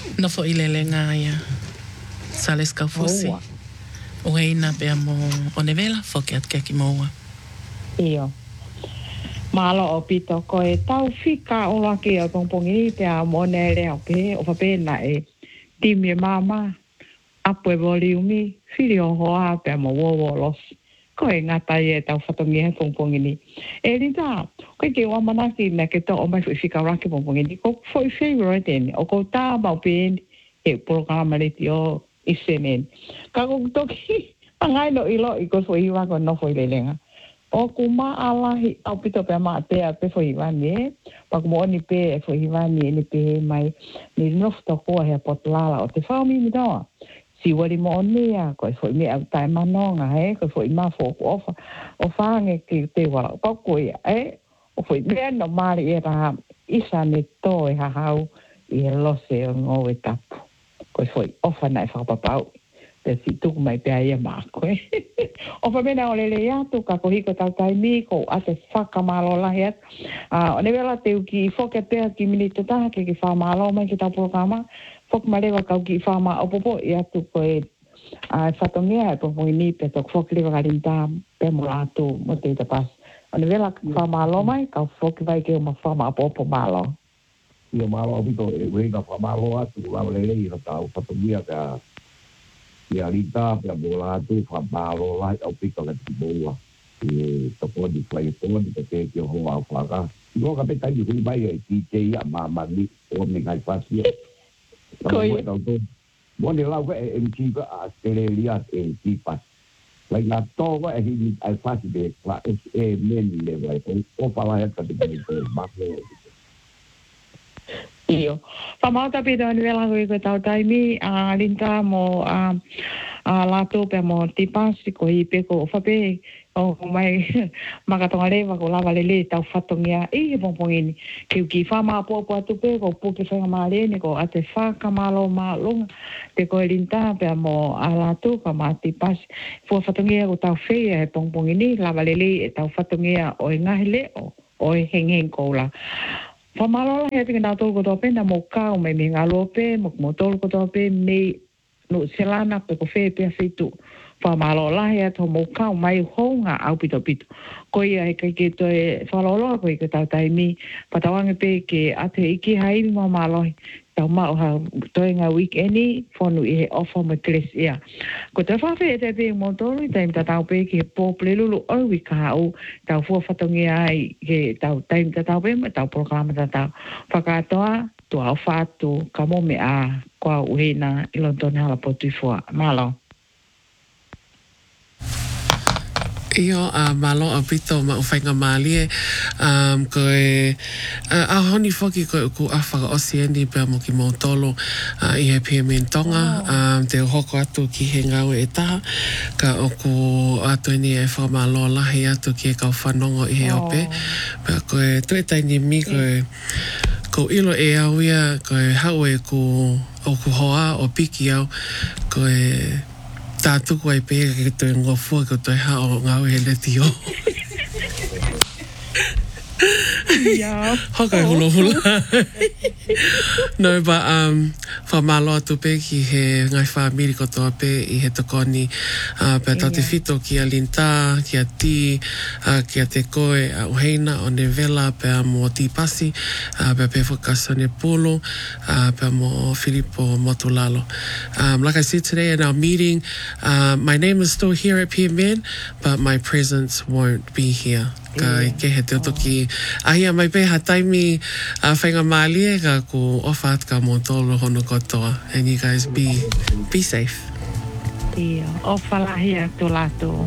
No fo ilele ngā ia. Sales kau fosi. O heina pea mo o nevela fo ke atke ki moua. Iyo. Malo o pito ko e tau fika o laki o pongpongi pea mo ne leo pe o papena e timi e mama. Apo e voliumi, fili o hoa pea mo wowo los. Ko e ngata e tau whatongi he pongpongi ni. E rita, koe ke wamanaki me ke to o mai fika raki pongpongi ni. Ko foi favorite eni, o ko tā mau pe e programa reti o isenen. Ka ko toki, pangai no ilo i ko foi iwa ko no foi lelenga. O kuma alahi au pito pe ma pe foi iwa ni. Pa kumo ni pe e foi iwa ni pe mai. Ni nofto ko he potlala o te whaumi mi doa. Si wari mo onea, koe foi me au tai manonga, koe foi ma fōku ofa, o whange ki te wala, kokoia, o foi mea no mari e raha isa ne tō e hahau i e lose o ngō e tapu. Koe foi ofa nai whakapapau, te si tuku mai pia ia maa koe. Ofa mena o lele atu, ka kohiko tau taimi, ko ate whakamalo lahi atu. O ne wela te uki i whoke pia ki minita taha ke ki whamalo mai ki tau programa, fok malewa kau ki whama opopo i atu koe whatongia e popongi ni pe tok fok lewa karinta pe mo atu mo te tapas. O ne wela whama alo mai, kau fok vai ke o ma whama opopo malo. Ia malo apito e wega whama alo atu, lawa lele i rata o whatongia ka ia rita pe a bola atu whama alo lai au pito ka tiki boua. I toko di whai tōni ka te ki o hoa au whaka. I oka pe tai hui mai e ki te ia mamani o me ngai whasia. Koi. Mone lau ka e mchiga a Australia e tipas. Lai ngā tōga e hini ai whasi be kla e meni le wai. O whala heka te kani te mako. Iyo. Whamauta pito anu wela hui ko tau taimi a rinta mo a lato pe mo tipas ko i peko o whape o mai makatonga lewa ko lava lele tau whatongia i he pongpongini. Kiu ki whama apopo atu pe ko puke whainga maalene ko ate whakamalo maalonga te ko e rinta pe mo a lato ka ma tipas. Fua whatongia ko tau whea he pongpongini lava lele e tau whatongia o e ngahile o e hengeng koula. Whamalola hea te kena tōru kotoa pe na mō kāo mai me ngā lope, mō tōru kotoa pe me no selana pe ko whea pia whitu. Whamalola hea tō mō kāo mai hounga au pito pito. Ko ia he kai ke toi whaloloa ko i ke tau taimi, patawange pe ke ate iki haimi mō mālohi. Tau mao ha toi ngā weekendi, whonu i he ofa mo kles ia. Ko te whawhi e te pe mō tōru, taim ta tau pe ki he pōple lulu au i ka hau, tau fua whatongi ai ke tau taim ta tau pe, tau programa ta tau. Whakatoa, tu au whātu, ka mome a kua uhina i lontone hala potu i fua. Malo. Iyo malo a pito ma uwhainga malie koe a honi whoki koe ku awhaka osiendi pia mo ki Motolo i he pia mentonga te hoko atu ki he ngau e taha ka oku atu ni e whamalo lahi atu ki e kau whanongo i he ope pia koe tuetaini mi koe ko ilo e au ia koe hau e ku oku hoa o piki au koe tātuku ai pēka ke toi ngofua ko toi hao ngau he leti o. Hokai hula hula. No, but whamalo atu pe ki he ngai whamiri kotoa pe i he tokoni pe tau te whito ki a linta, ki a ti, ki a te koe a uheina o ne vela pe a mo tipasi, pe a pe whakasone polo, pe a mo Filipo Motulalo. Like I said today in our meeting, my name is still here at PMN, but my presence won't be here. Ka ke he te otoki ahia mai pe ha taimi whainga mālie ka ko ofa at ka Motolo hono kotoa. And you guys be safe. Ia, ofa lahi atu lato.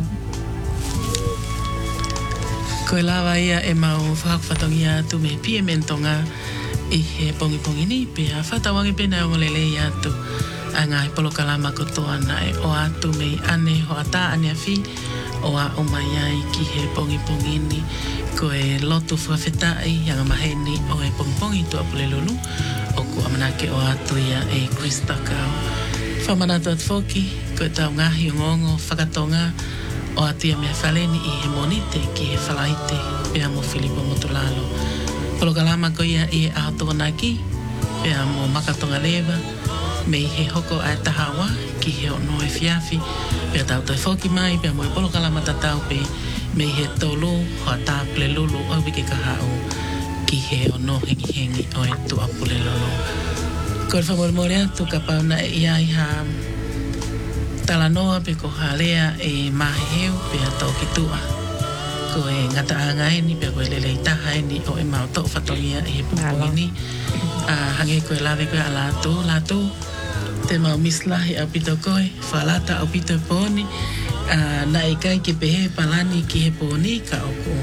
Koe lawa ia e mau whakawhatongia atu me PMN tonga i he pongi ni pe a whatawangi pena o lele atu a ngā polo kalama kotoa nai o atu me ane ho ata ane a whi o a o mai ai ki he pongi ni ko e lotu whawhetai hanga maheni o e pongi tu apule lulu o ku amanake o atu ia e Chris Takao. Whamanatu at whoki ko e tau ngahi o ngongo whakatonga o atu ia mea whaleni i he monite ki he whalaite pe amo Filipo Motulalo. Polo kalama ko ia i e aho tōna ki pea mo makatonga lewa, me he hoko ai tahawa, ki he ono e fiafi, pea tau tai whoki mai, pea mo i polo kalama tatau pe, me he tolo, hoa tāpule lolo, au wike ka hao, ki he ono hengi hengi o e tu apule lolo. Ko e whamore atu ka pauna e iai ha talanoa pe ko halea e maheheu pea tau ki tua. Ko e ngata angai ni pea koe lele i taha ni o e mau tau whatongia e he pupungi ni. Hange koe lawe koe a lātou, te mau mislahi au pito koe, whalata au pito pōni, na e kai ke pehe palani ki he pōni ka oko.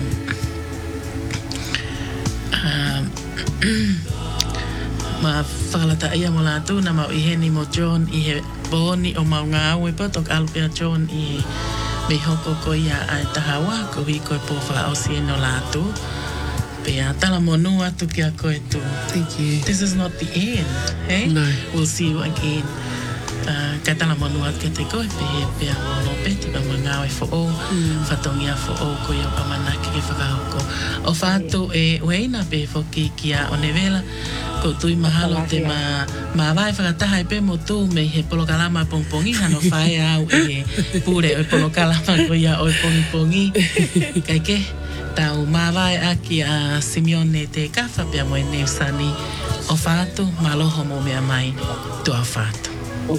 Ma whalata ia mo lātou na mau iheni mo John i he pōni o mau ngā au e patok alupea John i he me hoko ko ia ai tahawa ko hi koe po wha au si no lātou. Pea tala monu atu ki a koe tu. Thank you. This is not the end, hey? No. We'll see you again. Kai tala monu atu ki te koe, pea mono pe, te pa ngāwe fo o, whatongia fo o, ko ia pamanaki ke whakahoko. O whātou e ueina pe whoki ki a onevela, ko tui mahalo te ma vai whakataha e pe mo tū me he polokalama pongpongi, hano whae au e pure o polokalama ko ia o pongi. Kai ke? Tau mawai aki a Simeone te kawha pia mo e neusani o whātu maloho mo mea mai tua whātu.